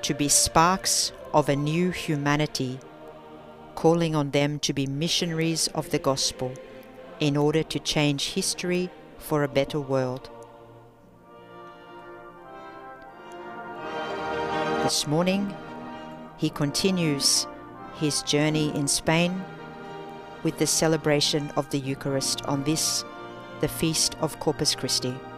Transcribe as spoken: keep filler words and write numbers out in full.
to be sparks of a new humanity, calling on them to be missionaries of the gospel in order to change history for a better world. This morning, he continues his journey in Spain with the celebration of the Eucharist on this, the feast of Corpus Christi.